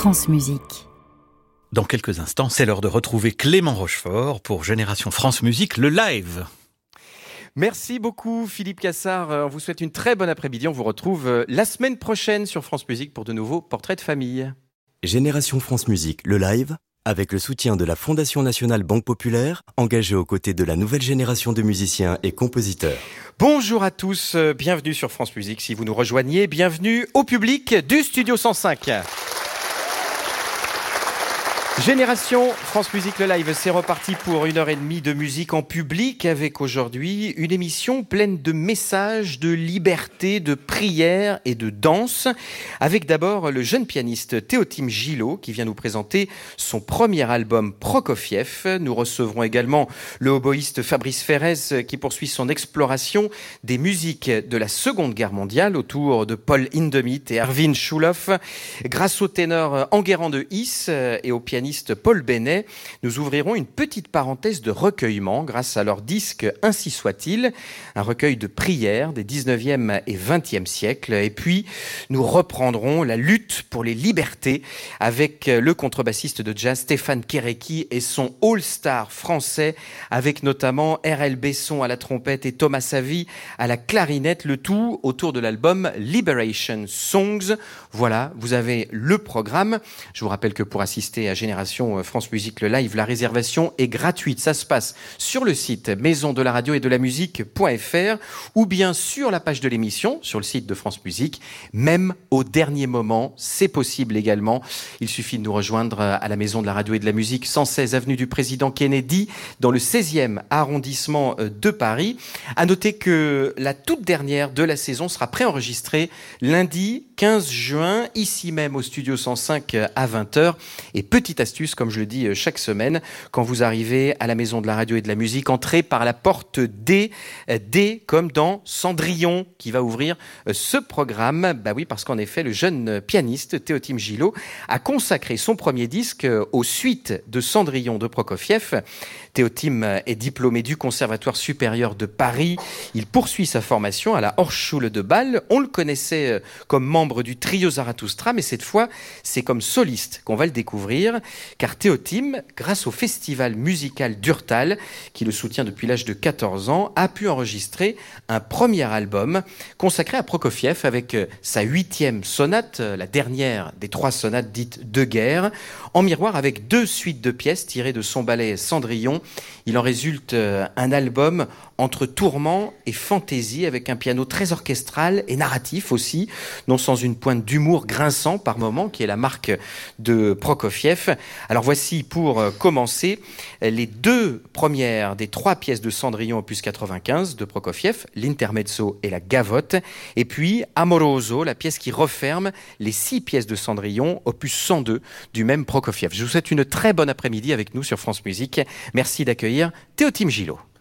France Musique. Dans quelques instants, c'est l'heure de retrouver Clément Rochefort pour Génération France Musique, le live. Merci beaucoup Philippe Cassard, on vous souhaite une très bonne après-midi, on vous retrouve la semaine prochaine sur France Musique pour de nouveaux portraits de famille. Génération France Musique, le live, avec le soutien de la Fondation Nationale Banque Populaire, engagée aux côtés de la nouvelle génération de musiciens et compositeurs. Bonjour à tous, bienvenue sur France Musique, si vous nous rejoignez, bienvenue au public du Studio 105. Génération France Musique le live, c'est reparti pour 1h30 de musique en public avec aujourd'hui une émission pleine de messages, de liberté, de prière et de danse. Avec d'abord le jeune pianiste Théotime Gillot qui vient nous présenter son premier album Prokofiev. Nous recevrons également le oboïste Fabrice Ferrez qui poursuit son exploration des musiques de la Seconde Guerre mondiale autour de Paul Hindemith et Erwin Schulhoff. Grâce au ténor Enguerrand de Hisse et au pianiste Paul Bennet, nous ouvrirons une petite parenthèse de recueillement grâce à leur disque Ainsi soit-il, un recueil de prières des 19e et 20e siècles. Et puis, nous reprendrons la lutte pour les libertés avec le contrebassiste de jazz Stéphane Kéréki et son all-star français avec notamment R.L. Besson à la trompette et Thomas Savy à la clarinette, le tout autour de l'album Liberation Songs. Voilà, vous avez le programme. Je vous rappelle que pour assister à Génération France Musique le live, la réservation est gratuite. Ça se passe sur le site maison de la radio et de la musique.fr ou bien sur la page de l'émission, sur le site de France Musique. Même au dernier moment, c'est possible également. Il suffit de nous rejoindre à la maison de la radio et de la musique, 116 avenue du Président Kennedy, dans le 16e arrondissement de Paris. À noter que la toute dernière de la saison sera préenregistrée lundi 15 juin, ici même au Studio 105 à 20h. Et petite astuce, comme je le dis chaque semaine, quand vous arrivez à la maison de la radio et de la musique, entrez par la porte D, D comme dans Cendrillon, qui va ouvrir ce programme. Bah oui, parce qu'en effet, le jeune pianiste Théotime Gillot a consacré son premier disque aux suites de Cendrillon de Prokofiev. Théotime est diplômé du Conservatoire supérieur de Paris. Il poursuit sa formation à la Hochschule de Bâle. On le connaissait comme membre du trio Zarathustra, mais cette fois, c'est comme soliste qu'on va le découvrir, car Théotime, grâce au festival musical d'Urtal, qui le soutient depuis l'âge de 14 ans, a pu enregistrer un premier album consacré à Prokofiev avec sa 8e sonate, la dernière des 3 sonates dites de guerre, en miroir avec 2 suites de pièces tirées de son ballet Cendrillon. Il en résulte un album entre tourment et fantaisie avec un piano très orchestral et narratif aussi, non sans une pointe d'humour grinçant par moment qui est la marque de Prokofiev. Alors voici pour commencer les 2 premières des 3 pièces de Cendrillon opus 95 de Prokofiev, l'intermezzo et la gavotte, et puis Amoroso, la pièce qui referme les 6 pièces de Cendrillon opus 102 du même Prokofiev. Je vous souhaite une très bonne après-midi avec nous sur France Musique. Merci d'accueillir Théotime Gillot.